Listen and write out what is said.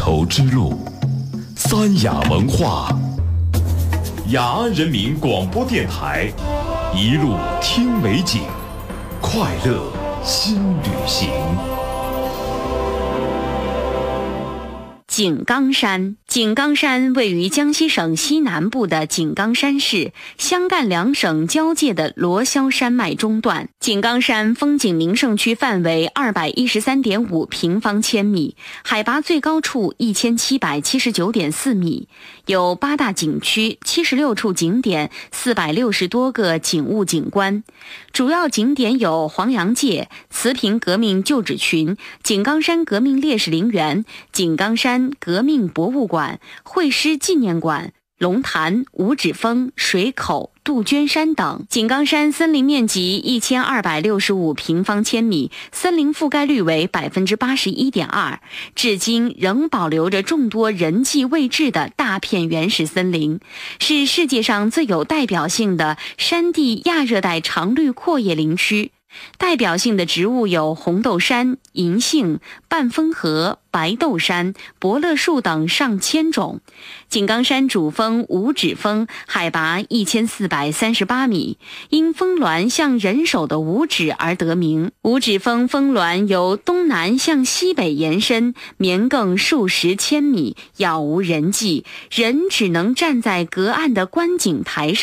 头之路，三雅文化，雅安人民广播电台，一路听美景，快乐新旅行。 井冈山，井冈山位于江西省西南部的井冈山市，湘赣两省交界的罗霄山脉中段。井冈山风景名胜区范围213.5平方千米，海拔最高处1779.4米，有8大景区、76处景点、460多个景物景观。主要景点有黄杨界、慈平革命旧址群、井冈山革命烈士陵园、井冈山革命博物馆、会师纪念馆、龙潭、五指峰、水口、杜鹃山等。井冈山森林面积1265平方千米，森林覆盖率为 81.2%， 至今仍保留着众多人迹未至的大片原始森林，是世界上最有代表性的山地亚热带常绿阔叶林区。代表性的植物有红豆杉、银杏、半风荷、白豆杉、伯乐树等上千种。井冈山主峰五指峰海拔1438米，因峰峦像人手的五指而得名。五指峰峰峦由东南向西北延伸，绵亘数十千米，杳无人迹，人只能站在隔岸的观景台上